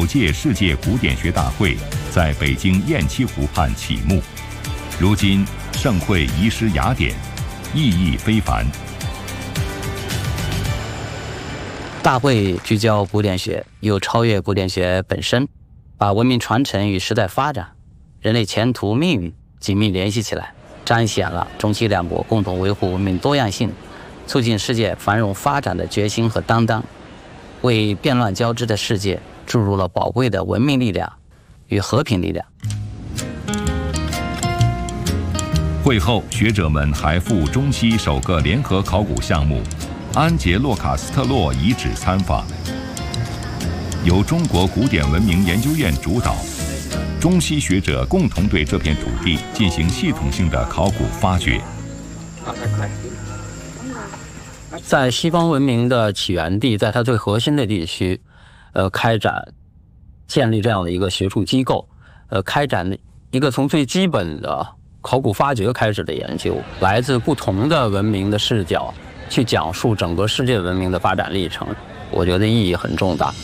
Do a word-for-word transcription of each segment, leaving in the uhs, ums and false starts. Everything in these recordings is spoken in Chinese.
首届世界古典学大会在北京雁栖湖畔启幕，如今盛会移师雅典，意义非凡。 大会聚焦古典学，又超越古典学本身，把文明传承与时代发展、人类前途命运紧密联系起来，彰显了中西两国共同维护文明多样性、促进世界繁荣发展的决心和担当，为变乱交织的世界注入了宝贵的文明力量与和平力量。 会后，学者们还赴中西首个联合考古项目安杰洛卡斯特洛遗址参访，由中国古典文明研究院主导，中西学者共同对这片土地进行系统性的考古发掘。 在西方文明的起源地，在它最核心的地区，呃，开展建立这样的一个学术机构，呃，开展一个从最基本的考古发掘开始的研究，来自不同的文明的视角，去讲述整个世界文明的发展历程，我觉得意义很重大。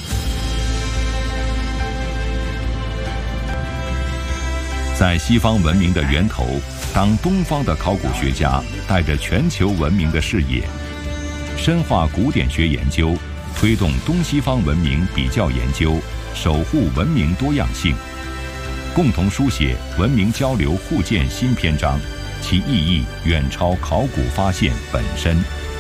在西方文明的源头，当东方的考古学家带着全球文明的视野，深化古典学研究，推动东西方文明比较研究，守护文明多样性，共同书写文明交流互鉴新篇章，其意义远超考古发现本身。